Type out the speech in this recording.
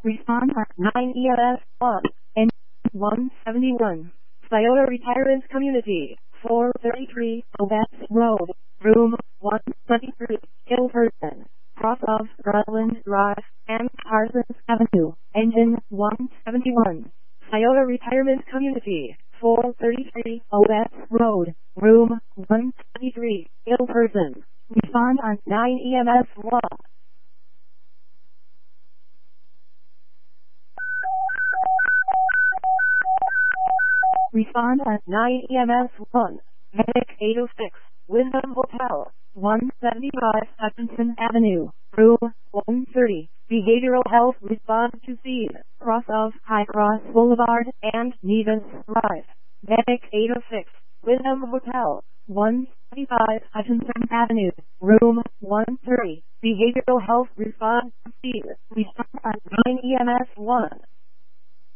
Respond at 9 EMS 1 and 171. Scioto Retirement Community, 433 Ovets Road, Room 123, Hilperton, cross of Rutland Drive and Parsons Avenue, Engine 171. Scioto Retirement Community, 433 Ovets Road, Room 123, Hilperton. Respond on 9 EMS 1. Respond at 9 EMS 1. Medic 806, Wyndham Hotel, 175 Hutchinson Avenue, Room 130. Behavioral Health respond to scene, cross of High Cross Boulevard and Nevis Drive. Medic 806, Wyndham Hotel, 175 Hutchinson Avenue, Room 130. Behavioral Health respond to scene. Respond at 9 EMS 1.